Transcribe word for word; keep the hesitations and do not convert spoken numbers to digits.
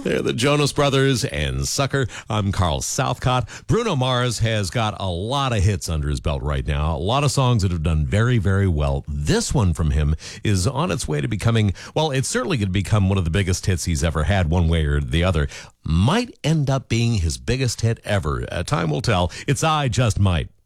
They're the Jonas Brothers and Sucker. I'm Carl Southcott. Bruno Mars has got a lot of hits under his belt right now. A lot of songs that have done very, very well. This one from him is on its way to becoming, well, it's certainly going to become one of the biggest hits he's ever had, one way or the other. Might end up being his biggest hit ever. Uh, time will tell. It's I Just Might.